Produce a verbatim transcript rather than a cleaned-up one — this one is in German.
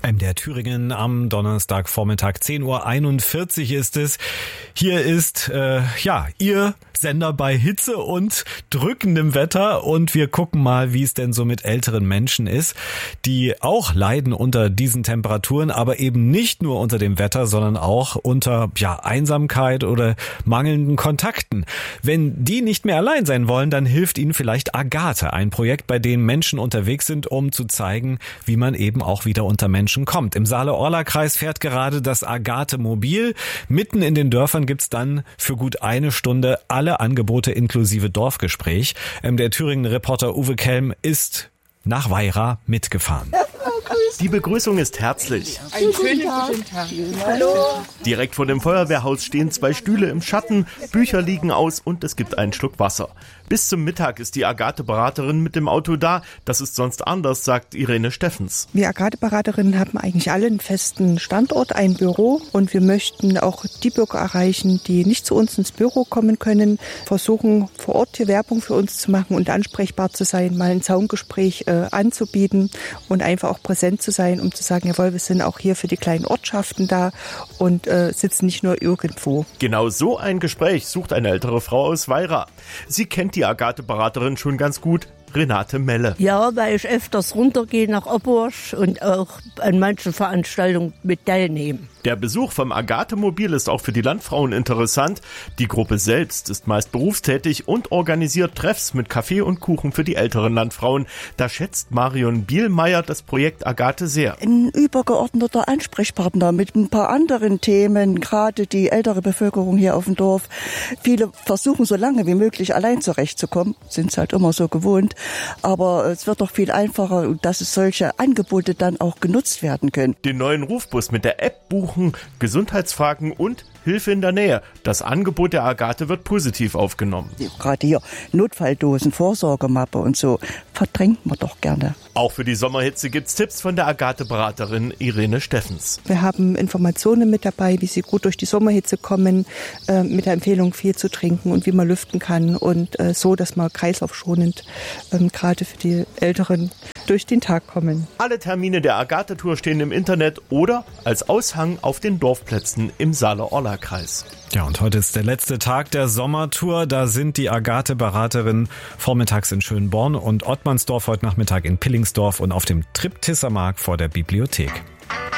M D R Thüringen am Donnerstagvormittag, zehn Uhr einundvierzig ist es. Hier ist, äh, ja, Ihr Sender bei Hitze und drückendem Wetter und wir gucken mal, wie es denn so mit älteren Menschen ist, die auch leiden unter diesen Temperaturen, aber eben nicht nur unter dem Wetter, sondern auch unter, ja, Einsamkeit oder mangelnden Kontakten. Wenn die nicht mehr allein sein wollen, dann hilft ihnen vielleicht Agathe, ein Projekt, bei dem Menschen unterwegs sind, um zu zeigen, wie man eben auch wieder unter Menschen kommt. Im Saale-Orla-Kreis fährt gerade das Agathe-Mobil. Mitten in den Dörfern gibt's dann für gut eine Stunde alle Angebote inklusive Dorfgespräch. M D R Thüringen-Reporter Uwe Kelm ist nach Weira mitgefahren. Die Begrüßung ist herzlich. Einen schönen guten Tag. Hallo. Direkt vor dem Feuerwehrhaus stehen zwei Stühle im Schatten, Bücher liegen aus und es gibt einen Schluck Wasser. Bis zum Mittag ist die Agathe-Beraterin mit dem Auto da. Das ist sonst anders, sagt Irene Steffens. Wir Agathe-Beraterinnen haben eigentlich alle einen festen Standort, ein Büro. Und wir möchten auch die Bürger erreichen, die nicht zu uns ins Büro kommen können, versuchen vor Ort hier Werbung für uns zu machen und ansprechbar zu sein, mal ein Zaungespräch äh, anzubieten und einfach auch präsent zu sein, um zu sagen, jawohl, wir sind auch hier für die kleinen Ortschaften da und äh, sitzen nicht nur irgendwo. Genau so ein Gespräch sucht eine ältere Frau aus Weira. Sie kennt die Agathe-Beraterin schon ganz gut, Renate Melle. Ja, weil ich öfters runtergehe nach Opporsch und auch an manchen Veranstaltungen mit teilnehme. Der Besuch vom Agathe-Mobil ist auch für die Landfrauen interessant. Die Gruppe selbst ist meist berufstätig und organisiert Treffs mit Kaffee und Kuchen für die älteren Landfrauen. Da schätzt Marion Bielmeier das Projekt Agathe sehr. Ein übergeordneter Ansprechpartner mit ein paar anderen Themen, gerade die ältere Bevölkerung hier auf dem Dorf. Viele versuchen so lange wie möglich allein zurechtzukommen, sind es halt immer so gewohnt. Aber es wird doch viel einfacher, dass es solche Angebote dann auch genutzt werden können. Den neuen Rufbus mit der App buchen, Gesundheitsfragen und Hilfe in der Nähe. Das Angebot der Agathe wird positiv aufgenommen. Gerade hier Notfalldosen, Vorsorgemappe und so verdrängt man doch gerne. Auch für die Sommerhitze gibt's Tipps von der Agathe-Beraterin Irene Steffens. Wir haben Informationen mit dabei, wie sie gut durch die Sommerhitze kommen, äh, mit der Empfehlung viel zu trinken und wie man lüften kann und äh, so, dass man kreislaufschonend ähm, gerade für die Älteren durch den Tag kommen. Alle Termine der Agathe-Tour stehen im Internet oder als Aushang auf den Dorfplätzen im Saale-Orla-Kreis. Ja, und heute ist der letzte Tag der Sommertour. Da sind die Agathe-Beraterinnen vormittags in Schönborn und Ottmannsdorf, heute Nachmittag in Pillingsdorf und auf dem Triptissermarkt vor der Bibliothek.